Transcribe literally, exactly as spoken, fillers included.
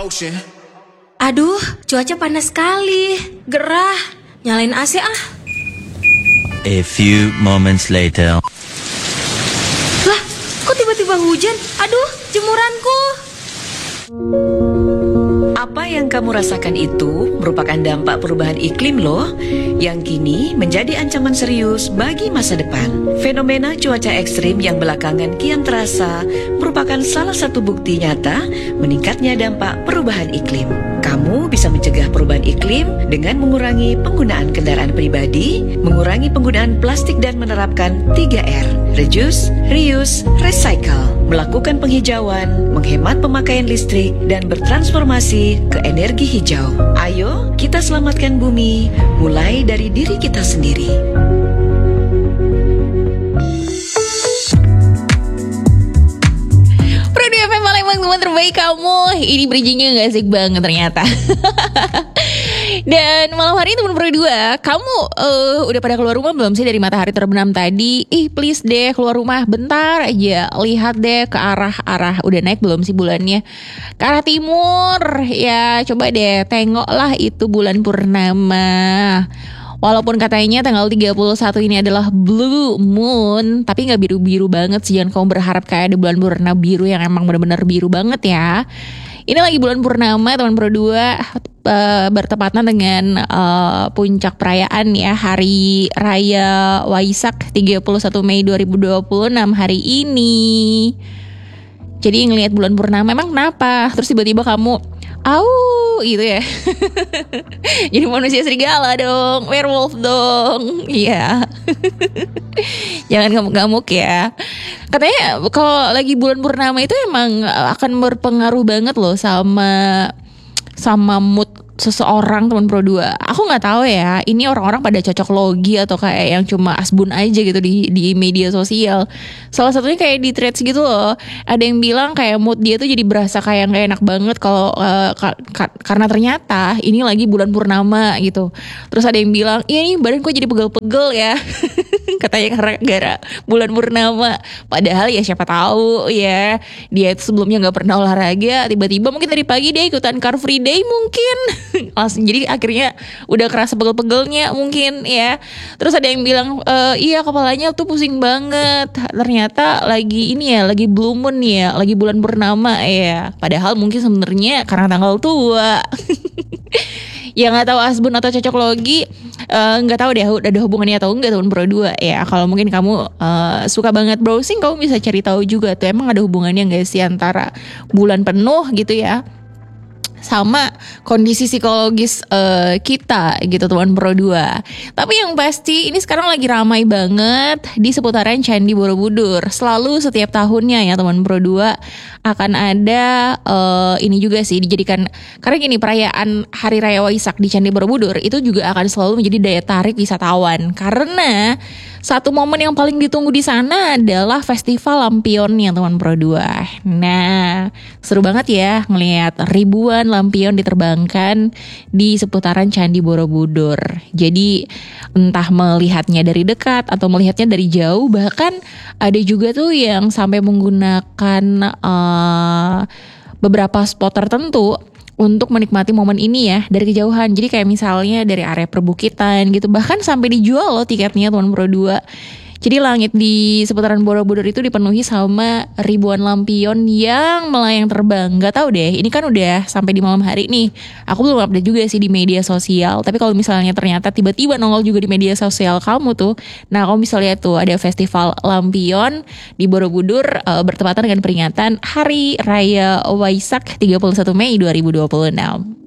ocean. Aduh, cuaca panas sekali. Gerah. Nyalain A C ah. A few moments later. Lah, kok tiba-tiba hujan? Aduh, jemuranku. Apa yang kamu rasakan itu merupakan dampak perubahan iklim loh, yang kini menjadi ancaman serius bagi masa depan. Fenomena cuaca ekstrim yang belakangan kian terasa merupakan salah satu bukti nyata meningkatnya dampak perubahan iklim. Kamu bisa mencegah perubahan iklim dengan mengurangi penggunaan kendaraan pribadi, mengurangi penggunaan plastik dan menerapkan tiga R, reduce, reuse, recycle, melakukan penghijauan, menghemat pemakaian listrik, dan bertransformasi ke energi hijau. Ayo kita selamatkan bumi, mulai dari diri kita sendiri. Produk F M Palembang, teman terbaik kamu. Ini bridgingnya gak asik banget ternyata. Dan malam hari ini teman berdua, kamu uh, udah pada keluar rumah belum sih dari matahari terbenam tadi? Ih please deh keluar rumah bentar aja. Lihat deh ke arah-arah, udah naik belum sih bulannya? Ke arah timur. Ya coba deh tengoklah itu bulan purnama. Walaupun katanya tanggal tiga puluh satu ini adalah blue moon, tapi gak biru-biru banget sih. Jangan kamu berharap kayak ada bulan purnama biru yang emang benar-benar biru banget ya. Ini lagi bulan purnama teman berdua, uh, bertepatan dengan uh, puncak perayaan ya, Hari Raya Waisak tiga puluh satu Mei dua ribu dua puluh enam hari ini. Jadi ngelihat bulan purnama emang kenapa? Terus tiba-tiba kamu au gitu ya. Jadi manusia serigala dong, werewolf dong. Iya. Jangan ngamuk-ngamuk ya. Katanya kalau lagi bulan purnama itu emang akan berpengaruh banget loh sama sama mood seseorang teman pro dua. Aku nggak tahu ya, ini orang-orang pada cocok logi atau kayak yang cuma asbun aja gitu di di media sosial. Salah satunya kayak di threads gitu loh. Ada yang bilang kayak mood dia tuh jadi berasa kayak nggak enak banget kalau uh, ka- ka- karena ternyata ini lagi bulan purnama gitu. Terus ada yang bilang, iya nih badan gue jadi pegel-pegel ya. Katanya karena gara bulan purnama. Padahal ya siapa tahu ya, dia itu sebelumnya nggak pernah olahraga, tiba-tiba mungkin dari pagi dia ikutan car free day mungkin. Langsung jadi akhirnya udah kerasa pegel-pegelnya mungkin ya. Terus ada yang bilang e, iya kepalanya tuh pusing banget. Ternyata lagi ini ya, lagi blue moon ya, lagi bulan purnama ya. Padahal mungkin sebenarnya karena tanggal tua. Ya nggak tahu asbun atau cocok logi, nggak uh, tahu deh ada hubungannya atau enggak tahun pro dua ya. Kalau mungkin kamu uh, suka banget browsing, kamu bisa cari tahu juga tuh emang ada hubungannya nggak sih antara bulan penuh gitu ya sama kondisi psikologis uh, kita gitu teman pro dua. Tapi yang pasti ini sekarang lagi ramai banget di seputaran Candi Borobudur. Selalu setiap tahunnya ya teman pro dua akan ada uh, ini juga sih dijadikan, karena gini perayaan Hari Raya Waisak di Candi Borobudur itu juga akan selalu menjadi daya tarik wisatawan. Karena satu momen yang paling ditunggu di sana adalah festival lampionnya teman pro dua. Nah, seru banget ya ngelihat ribuan lampion diterbangkan di seputaran Candi Borobudur. Jadi entah melihatnya dari dekat atau melihatnya dari jauh, bahkan ada juga tuh yang sampai menggunakan uh, beberapa spot tertentu untuk menikmati momen ini ya dari kejauhan. Jadi kayak misalnya dari area perbukitan gitu, bahkan sampai dijual loh tiketnya teman pro dua. Jadi langit di seputaran Borobudur itu dipenuhi sama ribuan lampion yang melayang terbang. Gak tahu deh, ini kan udah sampai di malam hari nih. Aku belum update juga sih di media sosial. Tapi kalau misalnya ternyata tiba-tiba nongol juga di media sosial kamu tuh, nah kamu bisa lihat tuh ada festival lampion di Borobudur uh, bertepatan dengan peringatan Hari Raya Waisak tiga puluh satu Mei dua ribu dua puluh enam.